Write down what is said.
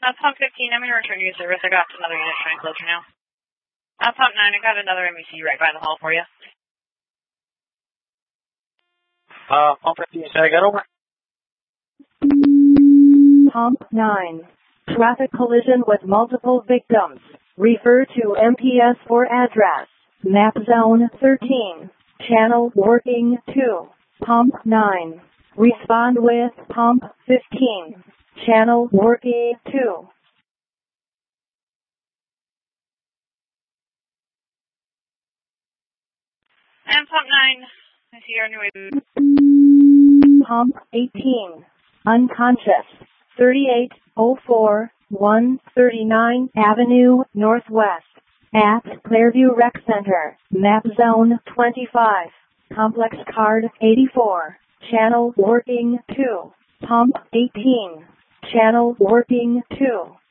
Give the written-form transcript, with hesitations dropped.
Pump 15, I'm going to return you to service. I got another unit trying closer now. Pump 9, I got another MEC right by the hall for you. Pump 15, say I got over. Pump 9. Traffic collision with multiple victims. Refer to MPS for address. Map zone 13. Channel working 2. Pump 9. Respond with Pump 15. Channel working 2. And Pump 9, I see you're on your way. Pump 18. Unconscious. 3804 139 Avenue Northwest. At Clearview Rec Center. Map zone 25. Complex card 84. Channel working 2. Pump 18. Channel working 2.